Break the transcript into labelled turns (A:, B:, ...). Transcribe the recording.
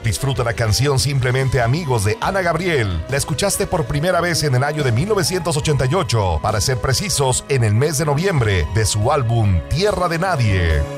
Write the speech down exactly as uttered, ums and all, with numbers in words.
A: Disfruta la canción Simplemente Amigos de Ana Gabriel. La escuchaste por primera vez en el año de mil novecientos ochenta y ocho, para ser precisos, en el mes de noviembre, de su álbum Tierra de Nadie.